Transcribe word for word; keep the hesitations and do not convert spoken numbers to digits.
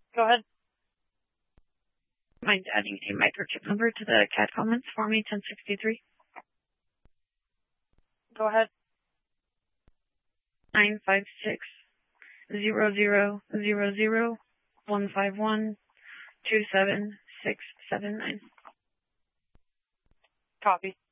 Go ahead. Mind adding a microchip number to the C A D comments for me, ten sixty-three? Go ahead. nine five six zero zero zero zero one five one two seven six seven nine. Copy.